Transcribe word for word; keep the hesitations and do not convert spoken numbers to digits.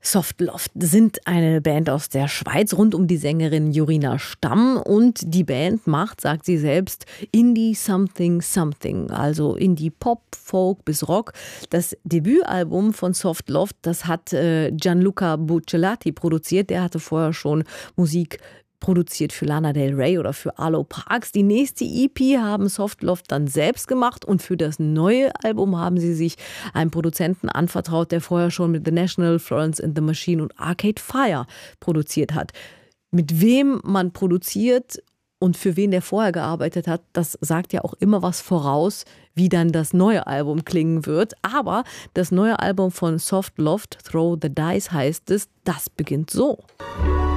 Soft Loft sind eine Band aus der Schweiz rund um die Sängerin Jorina Stamm und die Band macht, sagt sie selbst, Indie Something Something, also Indie Pop, Folk bis Rock. Das Debütalbum von Soft Loft, das hat äh, Gianluca Buccellati produziert, der hatte vorher schon Musik produziert für Lana Del Rey oder für Arlo Parks. Die nächste E P haben Soft Loft dann selbst gemacht und für das neue Album haben sie sich einem Produzenten anvertraut, der vorher schon mit The National, Florence and the Machine und Arcade Fire produziert hat. Mit wem man produziert und für wen der vorher gearbeitet hat, das sagt ja auch immer was voraus, wie dann das neue Album klingen wird. Aber das neue Album von Soft Loft, Throw the Dice heißt es, das beginnt so.